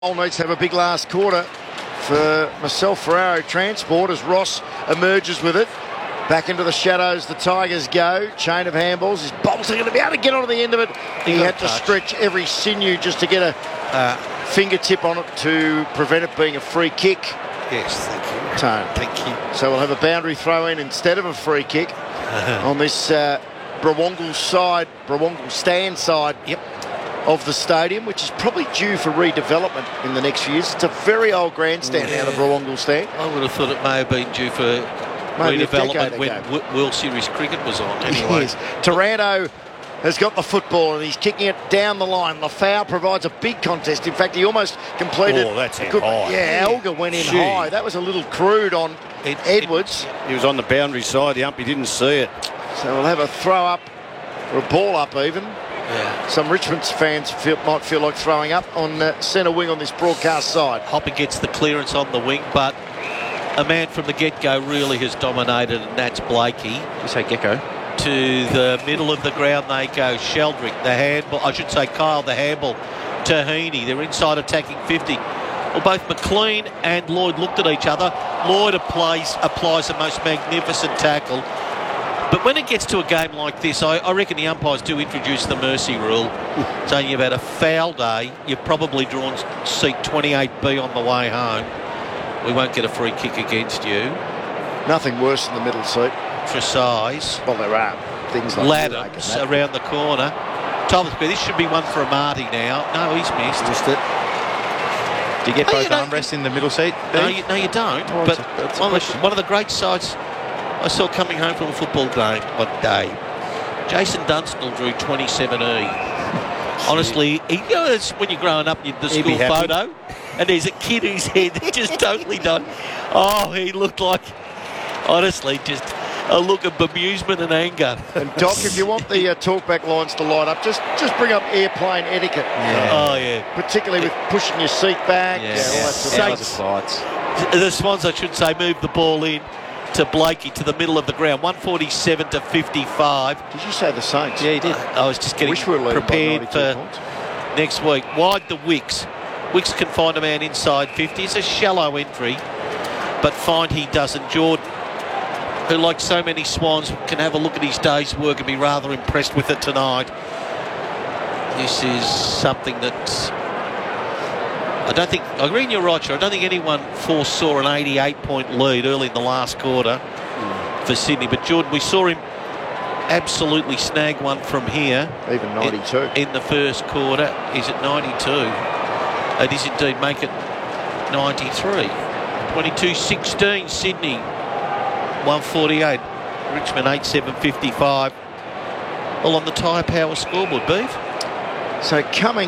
All needs to have a big last quarter for myself, Ferraro Transport, as Ross emerges with it. Back into the shadows, the Tigers go. Chain of handballs. Is Bolter going to be able to get onto the end of it? He had to stretch every sinew just to get a fingertip on it to prevent it being a free kick. Yes, thank you. Tone. Thank you. So we'll have a boundary throw in instead of a free kick on this Brawongle stand side. Yep. Of the stadium, which is probably due for redevelopment in the next few years. It's a very old grandstand now, the Brawongle stand. I would have thought it may have been due for redevelopment when World Series cricket was on. Anyway, yes. Taranto has got the football and he's kicking it down the line. The foul provides a big contest. In fact, he almost completed. Oh, that's high. Yeah, Elgar went in high. That was a little crude on Edwards. He was on the boundary side. The umpy didn't see it. So we'll have a throw up or a ball up even. Yeah. Some Richmond fans might feel like throwing up on centre wing on this broadcast side. Hopper gets the clearance on the wing, but a man from the get-go really has dominated, and that's Blakey. You say Gecko? To the middle of the ground they go. Sheldrick, the handball. I should say Kyle, the handball. to Heaney. They're inside attacking 50. Well, both McLean and Lloyd looked at each other. Lloyd applies the most magnificent tackle. But when it gets to a game like this, I reckon the umpires do introduce the mercy rule, saying you've had a foul day, you've probably drawn seat 28B on the way home. We won't get a free kick against you. Nothing worse than the middle seat. Tresize. Well, there are things like Laddams around the corner. Thomas, this should be one for Amati now. No, he's missed. Missed it. Do you get both armrests in the middle seat? No, you don't. Oh, but that's one of the great sights I saw coming home from a football game one day, Jason Dunstall drew 27E. Honestly, it's when you're growing up, the school photo, and there's a kid whose head just totally done. Oh, he looked like, honestly, just a look of bemusement and anger. And Doc, if you want the talkback lines to light up, just bring up airplane etiquette. Yeah. Oh, yeah. Particularly with pushing your seat back. Yeah. All that sort of Saints. The Swans, I should say, moved the ball in to Blakey to the middle of the ground, 147 to 55. Did you say the Saints? Yeah, he did. I was just getting prepared for next week. Wide the Wicks. Wicks can find a man inside 50. It's a shallow entry, but find he doesn't. Jordan, who like so many Swans, can have a look at his day's work and be rather impressed with it tonight. This is something that I agree, you're right, sure. I don't think anyone foresaw an 88-point lead early in the last quarter for Sydney. But Jordan, we saw him absolutely snag one from here. Even 92. In the first quarter. Is it 92? It is indeed. Make it 93. 22-16, Sydney. 148. Richmond 8-7-55. All on the Tyre Power scoreboard, Beef. So coming...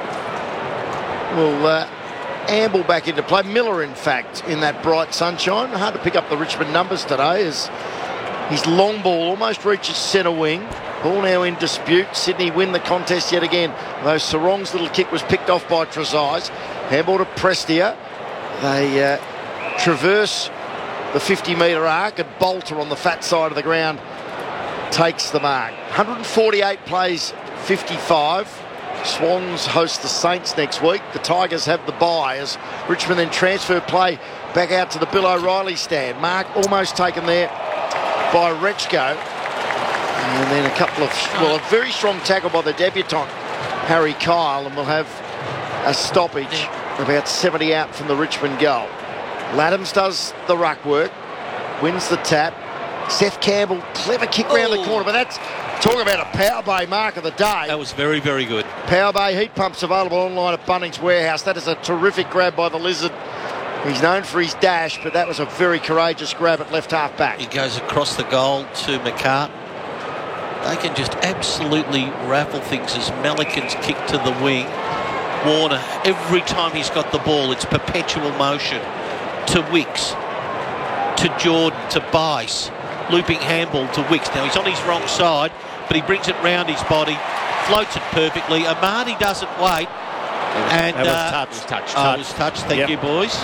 will amble back into play. Miller, in fact, in that bright sunshine. Hard to pick up the Richmond numbers today as his long ball almost reaches centre wing. Ball now in dispute. Sydney win the contest yet again. Though Sarong's little kick was picked off by Tresize. Handball to Prestia. They traverse the 50-metre arc, and Bolter on the fat side of the ground takes the mark. 148 plays 55. Swans host the Saints next week. The Tigers have the bye as Richmond then transfer play back out to the Bill O'Reilly stand. Mark almost taken there by Rechko. And then a very strong tackle by the debutant, Harry Kyle, and we'll have a stoppage about 70 out from the Richmond goal. Laddams does the ruck work, wins the tap. Seth Campbell, clever kick round the corner, but that's... Talk about a Power Bay mark of the day. That was very, very good. Power Bay heat pumps available online at Bunnings Warehouse. That is a terrific grab by the Lizard. He's known for his dash, but that was a very courageous grab at left half back. He goes across the goal to McCart. They can just absolutely raffle things as Melican's kick to the wing. Warner, every time he's got the ball, it's perpetual motion. To Wicks, to Jordan, to Bice. Looping handball to Wicks. Now he's on his wrong side, but he brings it round his body, floats it perfectly. Amati doesn't wait. And that was touched. It was touched. Thank you, boys.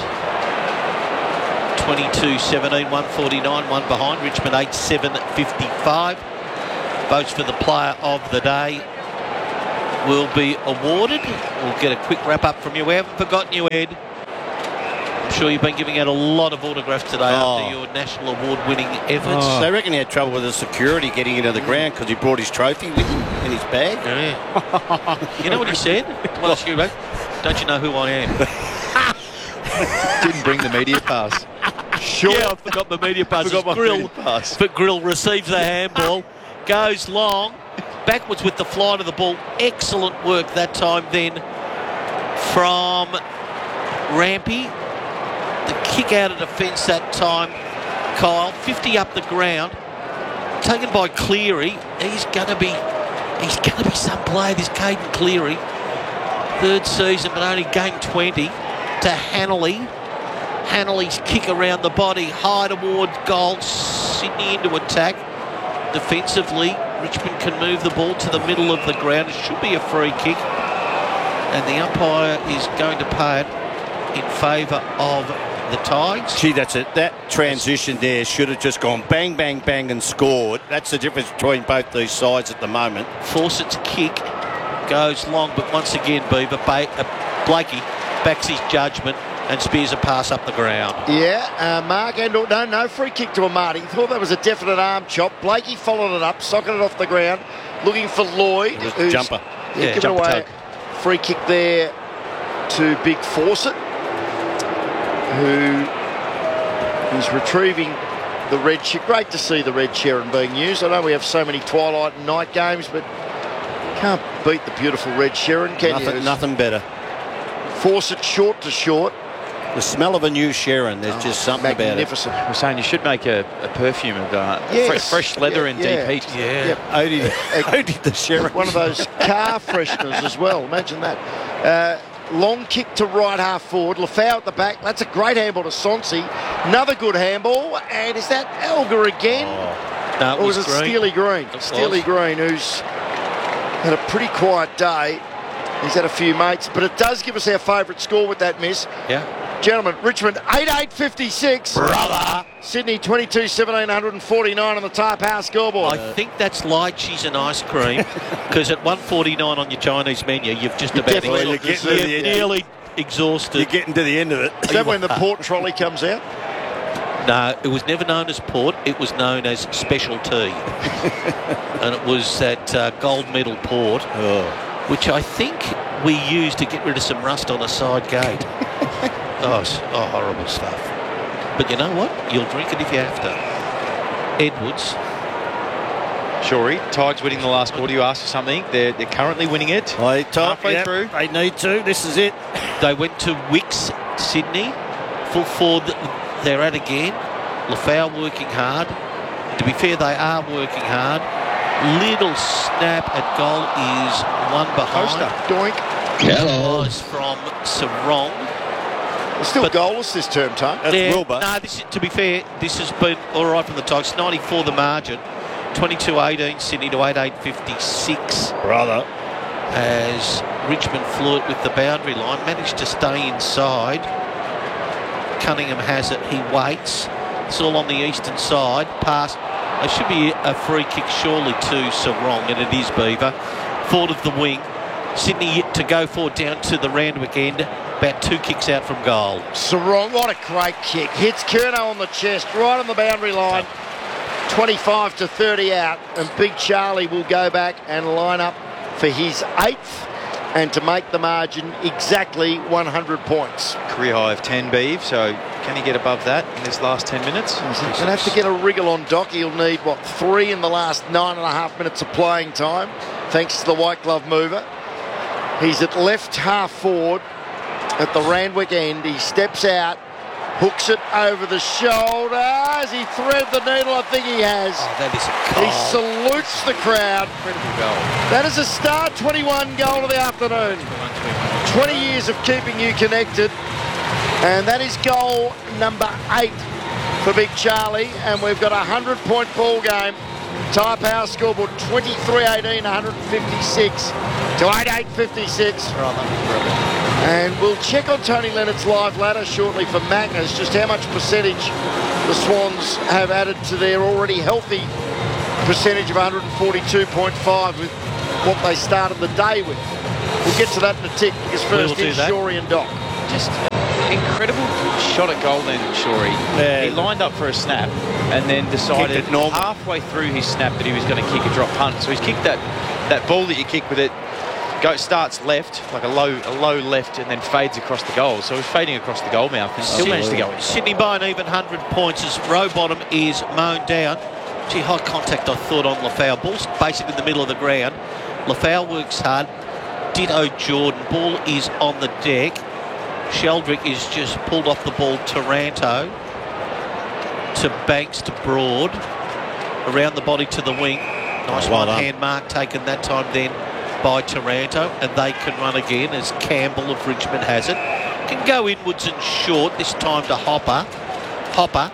22-17, 149, one behind. Richmond 8-7-55. Votes for the player of the day. will be awarded. We'll get a quick wrap-up from you. We haven't forgotten you, Ed. I'm sure you've been giving out a lot of autographs today after your national award-winning efforts. They reckon he had trouble with the security getting into the ground because he brought his trophy with him in his bag. Yeah. You know what he said? Well, don't you know who I am? Didn't bring the media pass. Sure. Yeah, I forgot the media pass. But Grill receives the handball, goes long, backwards with the flight of the ball. Excellent work that time then from Rampy. The kick out of defence that time, Kyle, 50 up the ground, taken by Cleary. He's gonna be some player, this Caden Cleary. Third season, but only game 20 to Hanley. Hanley's kick around the body, high towards goal. Sydney into attack. Defensively, Richmond can move the ball to the middle of the ground. It should be a free kick, and the umpire is going to pay it in favour of the Tigers. Gee, that's it. That transition there should have just gone bang, bang, bang and scored. That's the difference between both these sides at the moment. Fawcett's kick goes long, but once again, Beaver, Blakey backs his judgment and spears a pass up the ground. Yeah, Mark, and no free kick to Amati. Thought that was a definite arm chop. Blakey followed it up, socketed it off the ground, looking for Lloyd. It was a jumper. Yeah, giving away free kick there to Big Fawcett, who is retrieving the red chair. Great to see the red Sharon being used. I know we have so many twilight and night games, but can't beat the beautiful red Sharon, can you? Nothing better. Fawcett short to short. The smell of a new Sharon, there's just something magnificent. about it. We're saying you should make a perfume of yes. fresh leather in deep heat. Yeah. Odie the Sharon. One of those car fresheners as well. Imagine that. Long kick to right half forward. Lafau at the back. That's a great handball to Sonsi. Another good handball. And is that Elgar again? No, it or was it Green. Steely Green? It Steely was. Green, who's had a pretty quiet day. He's had a few mates, but it does give us our favourite score with that miss. Yeah. Gentlemen, Richmond 8-8-56. Brother. Sydney 22-17, 149 on the Tyre Power scoreboard. I think that's light cheese and ice cream, because at 149 on your Chinese menu, you've just about definitely nearly exhausted. You're getting to the end of it. Is that when the port trolley comes out? No, it was never known as port. It was known as special tea. And it was that gold medal port, which I think we used to get rid of some rust on a side gate. Horrible stuff. But you know what? You'll drink it if you have to. Edwards. Shorey, Tigers winning the last quarter. You asked for something. They're currently winning it. Halfway through. They need to. This is it. They went to Wicks, Sydney. Full forward, they're at again. Lafau working hard. To be fair, they are working hard. Little snap at goal is one behind. Poster. Doink. Was from Sarong. They're still goalless this term, Tone. That's Wilbur. No, to be fair, this has been all right from the Tigers. 94 the margin. 22-18 Sydney to 8-8-56. Brother. As Richmond flew it with the boundary line. Managed to stay inside. Cunningham has it. He waits. It's all on the eastern side. Pass. It should be a free kick surely to Sarong, and it is Beaver. Forward of the wing. Sydney yet to go forward down to the Randwick end. About 2 kicks out from goal. Sarong, what a great kick. Hits Curnow on the chest, right on the boundary line. 25 to 30 out. And Big Charlie will go back and line up for his 8th and to make the margin exactly 100 points. Career high of 10, Beeve. So can he get above that in this last 10 minutes? He's going to have to get a wriggle on Doc. He'll need, 3 in the last 9.5 minutes of playing time, thanks to the white glove mover. He's at left half forward at the Randwick end. He steps out, hooks it over the shoulder. As he thread the needle, I think he has. That is a goal. He salutes the crowd. Incredible goal. That is a star 21 goal of the afternoon. 20 years of keeping you connected. And that is goal number 8 for Big Charlie. And we've got a 100-point ball game. Tyre Power scoreboard 23-18, 156 to 8-8-56. And we'll check on Tony Lennox's live ladder shortly for Magnus, just how much percentage the Swans have added to their already healthy percentage of 142.5 with what they started the day with. We'll get to that in a tick because first do is that. Shorey and Doc. Just incredible shot at goal then, Shorey. Yeah. He lined up for a snap and then decided Kicked it normal. halfway through his snap that he was going to kick a drop punt. So he's kicked that ball that you kick with it. Starts left, like a low left, and then fades across the goal. So he's fading across the goal mouth and still managed to go in. Sydney by an even 100 points as Rowbottom is mown down. Gee, high contact I thought on Lafau. Ball's basically in the middle of the ground. Lafau works hard. Ditto Jordan. Ball is on the deck. Sheldrick is just pulled off the ball. Taranto to Banks to Broad. Around the body to the wing. Nice one-hand mark taken that time then by Taranto, and they can run again as Campbell of Richmond has it. Can go inwards and short, this time to Hopper. Hopper.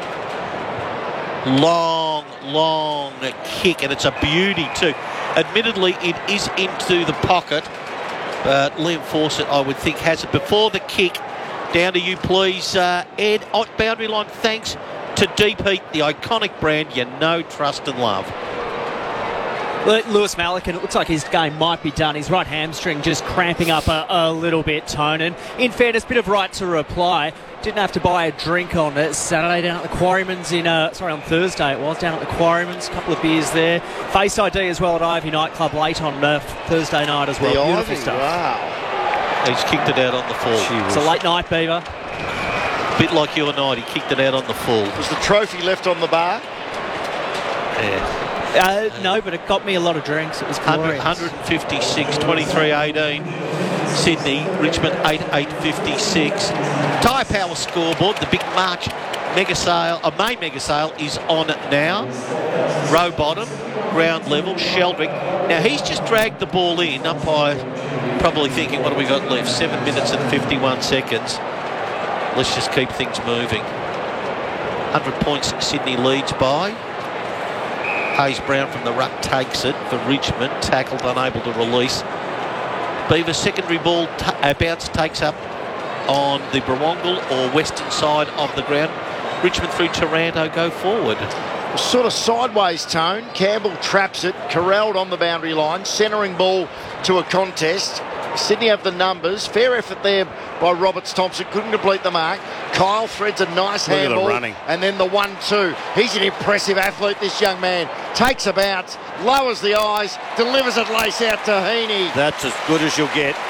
Long kick, and it's a beauty too. Admittedly, it is into the pocket, but Liam Fawcett, I would think, has it. Before the kick, down to you please, Ed. Boundary line, thanks to Deep Heat, the iconic brand you know, trust and love. Lewis Malik, and it looks like his game might be done. His right hamstring just cramping up a little bit, Tone. And in fairness, bit of right to reply. Didn't have to buy a drink on Saturday down at the Quarryman's on Thursday it was, down at the Quarryman's. A couple of beers there. Face ID as well at Ivy Nightclub late on Thursday night as well. The Beautiful Ivy, stuff. wow. He's kicked it out on the full. It's a late night, Beaver. Bit like your night, he kicked it out on the full. Was the trophy left on the bar? Yeah. No, but it got me a lot of drinks. It was glorious. 156, 23-18. Sydney, Richmond 8-8-56. Tyre Power scoreboard, the big March mega sale, main mega sale is on now. Rowbottom, ground level, Sheldrick. Now he's just dragged the ball in, umpire probably thinking, what have we got left? 7 minutes and 51 seconds. Let's just keep things moving. 100 points Sydney leads by. Hayes Brown from the ruck takes it for Richmond. Tackled, unable to release. Beaver secondary ball bounce takes up on the Barwongal or western side of the ground. Richmond through Taranto go forward. Sort of sideways tone. Campbell traps it, corralled on the boundary line, centering ball to a contest. Sydney have the numbers. Fair effort there by Roberts Thompson. Couldn't complete the mark. Kyle threads a nice handball. And then the 1-2. He's an impressive athlete, this young man. Takes a bounce, lowers the eyes, delivers it lace out to Heaney. That's as good as you'll get.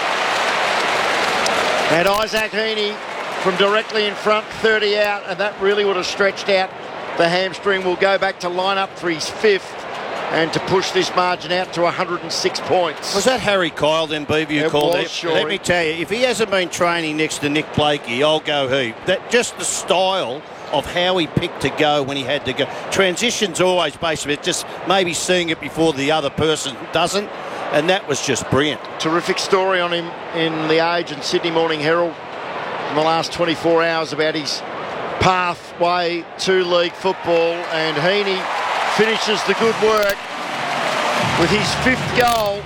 And Isaac Heaney from directly in front, 30 out, and that really would have stretched out the hamstring. Will go back to line up for his fifth and to push this margin out to 106 points. Was that Harry Kyle then, Beaver, you called it? Sure. Let me tell you, if he hasn't been training next to Nick Blakey, I'll go he. That just the style of how he picked to go when he had to go. Transition's always basically just maybe seeing it before the other person doesn't, and that was just brilliant. Terrific story on him in The Age and Sydney Morning Herald in the last 24 hours about his pathway to league football, and Heaney finishes the good work with his fifth goal.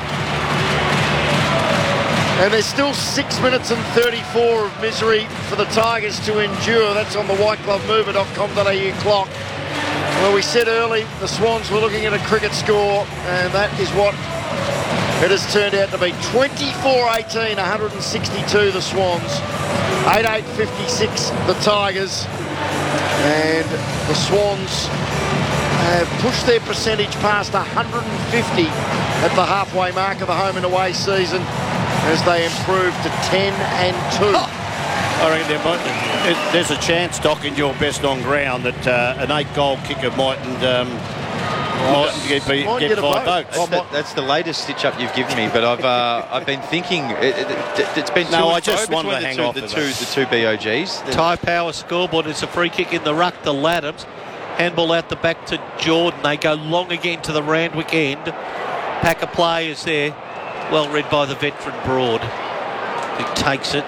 And there's still 6 minutes and 34 of misery for the Tigers to endure. That's on the whiteglovemover.com.au clock. Well, we said early the Swans were looking at a cricket score, and that is what it has turned out to be. 24-18, 162 the Swans. 8-8-56 the Tigers. And the Swans have pushed their percentage past 150 at the halfway mark of the home and away season as they improve to 10-2. I reckon there's a chance, Doc, in your best on ground that an 8-goal kicker mightn't get 5 votes. That's the latest stitch up you've given me, but I've been thinking it's been no. I just wanted to hang off the two BOGs. Tyre Power scoreboard. It's a free kick in the ruck to Laddams. Handball out the back to Jordan. They go long again to the Randwick end. Pack of players there. Well read by the veteran Broad, who takes it.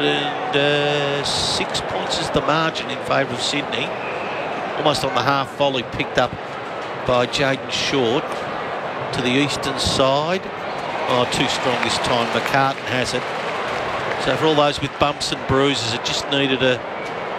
106 points is the margin in favour of Sydney. Almost on the half volley picked up by Jaden Short to the eastern side. Oh, too strong this time. McCartan has it. So for all those with bumps and bruises, it just needed a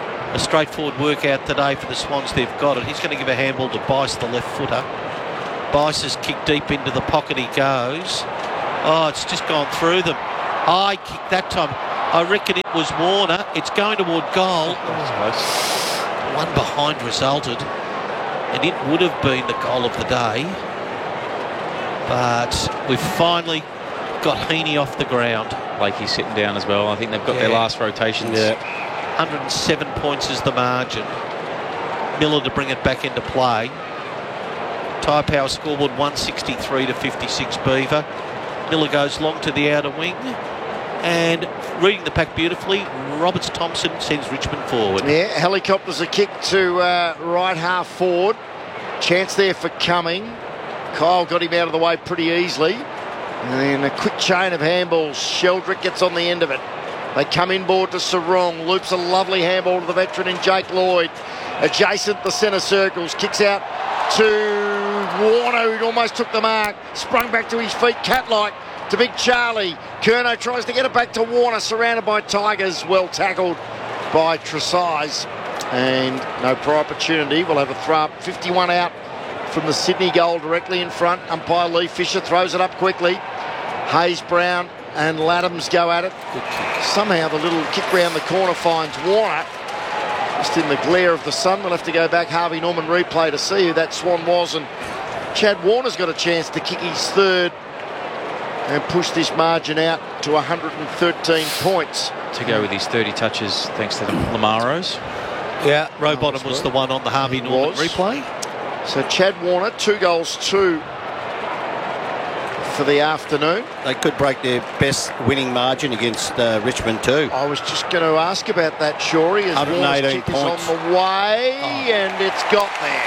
straightforward workout today for the Swans. They've got it. He's going to give a handball to Bice, the left footer. Bice's kick deep into the pocket he goes. Oh, it's just gone through them. High kick that time. I reckon it was Warner. It's going toward goal. One behind resulted, and it would have been the goal of the day. But we've finally got Heaney off the ground. Blakey's sitting down as well. I think they've got their last rotations. 107 points is the margin. Miller to bring it back into play. Tyre Power scoreboard 163 to 56 Beaver. Miller goes long to the outer wing, and reading the pack beautifully, Roberts Thompson sends Richmond forward. Yeah, helicopters a kick to right half forward. Chance there for Cumming. Kyle got him out of the way pretty easily. And then a quick chain of handballs. Sheldrick gets on the end of it. They come inboard to Sarong. Loops a lovely handball to the veteran in Jake Lloyd. Adjacent the centre circles. Kicks out to Warner, who almost took the mark. Sprung back to his feet, cat-like, to Big Charlie. Curnow tries to get it back to Warner, surrounded by Tigers. Well tackled by Tresize. And no prior opportunity. We'll have a throw up. 51 out from the Sydney goal, directly in front. Umpire Lee Fisher throws it up quickly. Hayes Brown and Laddams go at it. Somehow the little kick round the corner finds Warner. Just in the glare of the sun. We'll have to go back Harvey Norman replay to see who that Swan was. And Chad Warner's got a chance to kick his third and push this margin out to 113 points. To go with his 30 touches thanks to the Lamaros. Yeah, Rowbottom was the one on the Harvey Norman replay. So Chad Warner, 2 goals, 2 for the afternoon. They could break their best winning margin against Richmond too. I was just going to ask about that, Shorey, as Warner's kick is on the way, and it's got there.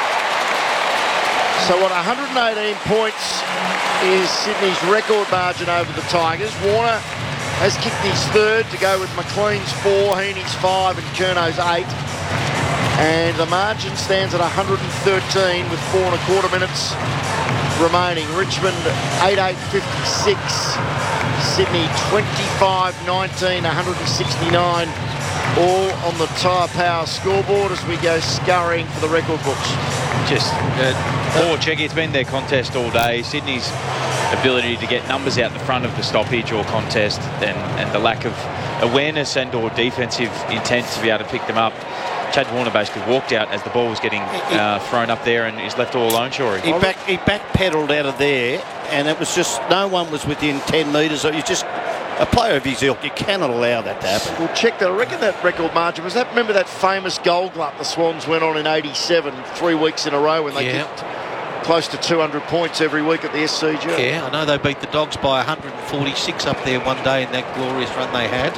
So what, 118 points is Sydney's record margin over the Tigers. Warner has kicked his third to go with McLean's 4, Heaney's 5 and Curnow's 8. And the margin stands at 113 with 4 1/4 minutes remaining. Richmond 88.56. Sydney 25.19, 169. All on the Tyre Power scoreboard as we go scurrying for the record books. Just poor Checky. It's been their contest all day. Sydney's ability to get numbers out the front of the stoppage or contest, and the lack of awareness and or defensive intent to be able to pick them up. Chad Warner basically walked out as the ball was getting thrown up there and is left all alone, Shorey. He backpedalled out of there, and it was just no one was within 10 metres. You just a player of his ilk, you cannot allow that to happen. We'll check that. I reckon that record margin was that. Remember that famous goal glut the Swans went on in '87, 3 weeks in a row when they kicked close to 200 points every week at the SCG. Yeah, I know they beat the Dogs by 146 up there one day in that glorious run they had.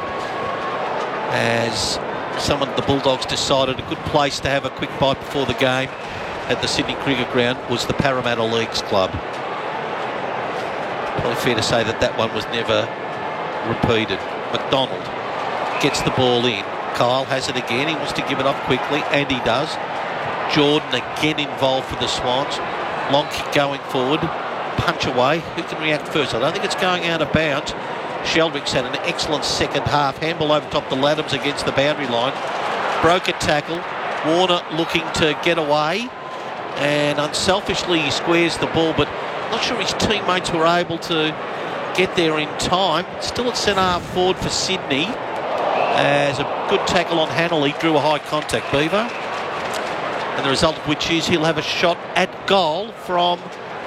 As some of the Bulldogs decided a good place to have a quick bite before the game at the Sydney Cricket Ground was the Parramatta Leagues Club. Probably fair to say that that one was never repeated. McDonald gets the ball in. Kyle has it again. He wants to give it up quickly, and he does. Jordan again involved for the Swans. Long kick going forward. Punch away. Who can react first? I don't think it's going out of bounds. Sheldrick's had an excellent second half. Handball over top the Laddams against the boundary line. Broke a tackle. Warner looking to get away. And unselfishly he squares the ball, but not sure his teammates were able to get there in time. Still at centre half forward for Sydney. As a good tackle on Hanley drew a high contact, Beaver. And the result of which is he'll have a shot at goal from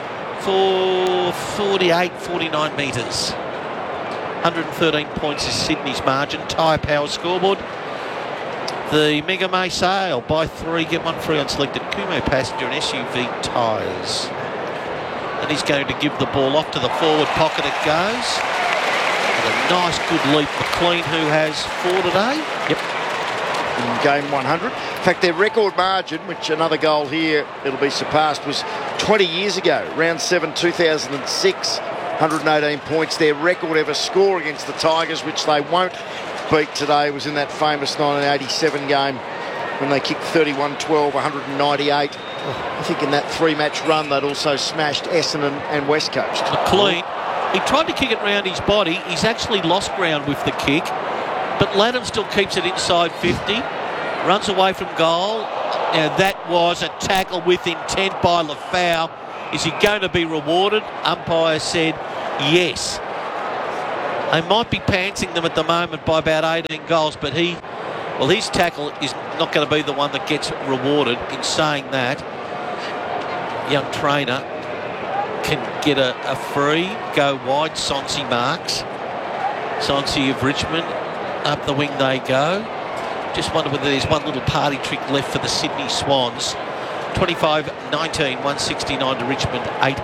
49 metres. 113 points is Sydney's margin. Tyre Power scoreboard. The Mega May sale. Buy 3, get 1 free on selected Kumo passenger and SUV tyres. And he's going to give the ball off to the forward pocket. It goes. And a nice good leap. McLean, who has 4 today. Yep. In game 100. In fact, their record margin, which another goal here, it'll be surpassed, was 20 years ago. Round 7, 2006. 118 points. Their record ever score against the Tigers, which they won't beat today, was in that famous 1987 game when they kicked 31-12, 198. I think in that 3-match run they'd also smashed Essendon and West Coast. McLean, he tried to kick it round his body. He's actually lost ground with the kick, but Laddam still keeps it inside 50. Runs away from goal. Now that was a tackle with intent by Lafau. Is he going to be rewarded? Umpire said yes. They might be pantsing them at the moment by about 18 goals, but his tackle is not going to be the one that gets rewarded. In saying that, young trainer can get a free, go wide. Sonsi marks. Sonsi of Richmond, up the wing they go. Just wonder whether there's one little party trick left for the Sydney Swans. 25-19, 169 to Richmond,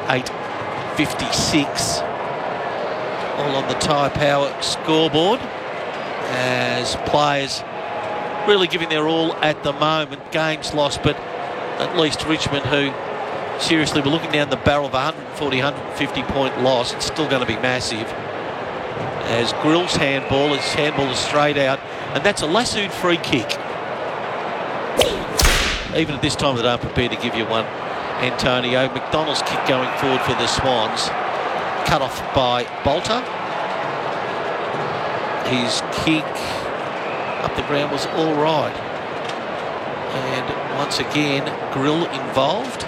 8-8-56. All on the Tyre Power scoreboard as players really giving their all at the moment. Games lost, but at least Richmond, who seriously were looking down the barrel of a 140, 150 point loss, it's still going to be massive. As Grill's handball is straight out, and that's a lassoed free kick. Even at this time, they aren't prepared to give you one. Antonio McDonald's kick going forward for the Swans. Cut off by Bolter. His kick up the ground was all right. And once again, Grill involved.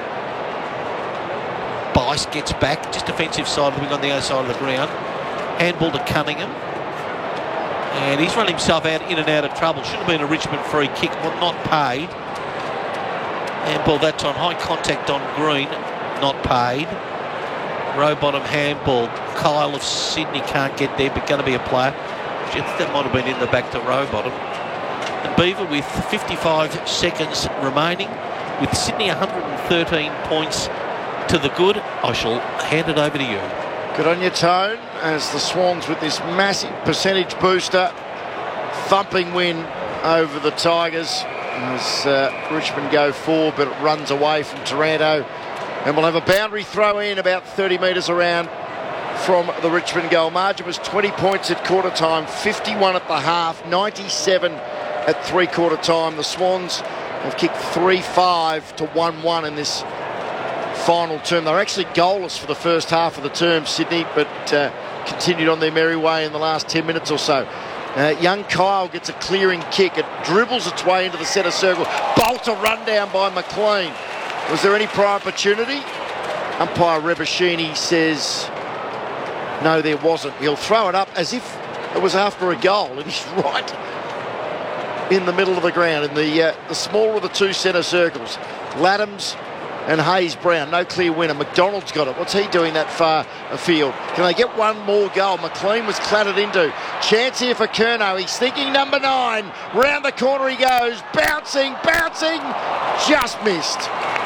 Bice gets back, just defensive side of the wing on the other side of the ground. Handball to Cunningham. And he's run himself out in and out of trouble. Should have been a Richmond free kick, but not paid. Handball that time, high contact on Green, not paid. Rowbottom handball. Kyle of Sydney can't get there, but going to be a player. That might have been in the back to Rowbottom. And Beaver with 55 seconds remaining, with Sydney 113 points to the good. I shall hand it over to you. Good on your Tone, as the Swans with this massive percentage booster. Thumping win over the Tigers as Richmond go forward, but it runs away from Taranto. And we'll have a boundary throw in about 30 metres around from the Richmond goal. Margin was 20 points at quarter time, 51 at the half, 97 at three-quarter time. The Swans have kicked 3-5 to 1-1 in this final term. They're actually goalless for the first half of the term, Sydney, but continued on their merry way in the last 10 minutes or so. Young Kyle gets a clearing kick. It dribbles its way into the centre circle. Bolter run down by McLean. Was there any prior opportunity? Umpire Rebashini says no, there wasn't. He'll throw it up as if it was after a goal, and he's right in the middle of the ground, in the smaller of the two centre circles. Laddams and Hayes Brown, no clear winner. McDonald's got it. What's he doing that far afield? Can they get one more goal? McLean was clattered into. Chance here for Curnow. He's thinking number 9. Round the corner he goes. Bouncing. Just missed.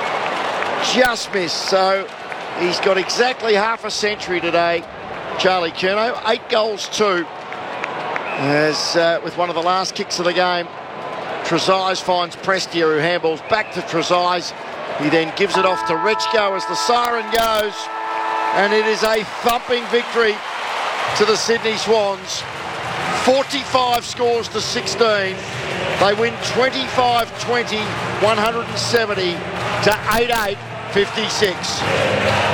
So he's got exactly half a century today, Charlie Curnow. 8 goals, 2. As with one of the last kicks of the game, Trezise finds Prestia, who handballs back to Trezise. He then gives it off to Rechko as the siren goes, and it is a thumping victory to the Sydney Swans. 45 scores to 16. They win 25-20, 170 to 8-8-56.